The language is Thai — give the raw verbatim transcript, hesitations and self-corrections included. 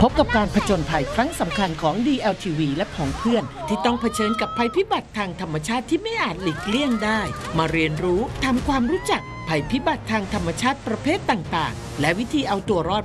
พบกับการผจญภัยครั้งสำคัญของ ดี แอล ที วี และผองเพื่อนที่ต้องเผชิญกับภัยพิบัติทางธรรมชาติที่ไม่อาจหลีกเลี่ยงได้มาเรียนรู้ทำความรู้จักภัยพิบัติทางธรรมชาติประเภทต่างๆและวิธีเอาตัวรอด